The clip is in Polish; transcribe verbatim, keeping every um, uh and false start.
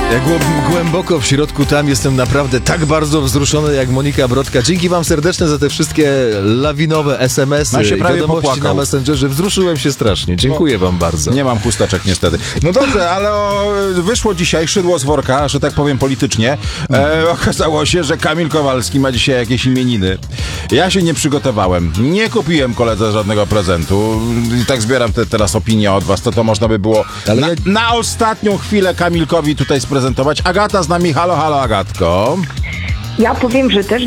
Ja głą- głęboko w środku tam jestem naprawdę tak bardzo wzruszony jak Monika Brodka. Dzięki wam serdeczne za te wszystkie lawinowe es em esy No się i prawie wiadomości popłakał. na Messengerze. Wzruszyłem się strasznie. Dziękuję wam bardzo. Nie mam chusteczek niestety. No dobrze, ale o, wyszło dzisiaj szydło z worka, że tak powiem politycznie. E, okazało się, że Kamil Kowalski ma dzisiaj jakieś imieniny. Ja się nie przygotowałem. Nie kupiłem koledze żadnego prezentu. I tak zbieram te, teraz opinię od was, to to można by było Ale na, ja- na ostatnią chwilę Kamilkowi tutaj sprezentować. Agata z nami. Halo, halo Agatko. Ja powiem, że też